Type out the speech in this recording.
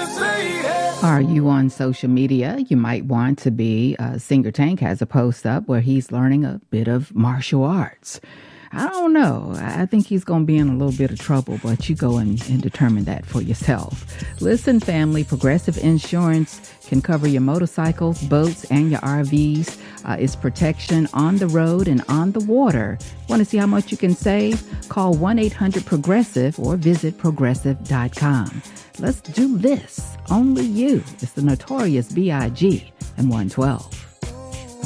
Are you on social media? You might want to be. Singer Tank has a post up where he's learning a bit of martial arts. I don't know. I think he's going to be in a little bit of trouble, but you go and determine that for yourself. Listen, family, Progressive Insurance can cover your motorcycles, boats, and your RVs. It's protection on the road and on the water. Want to see how much you can save? Call 1-800-PROGRESSIVE or visit progressive.com. Let's do this. Only you. It's the Notorious B.I.G. and 112.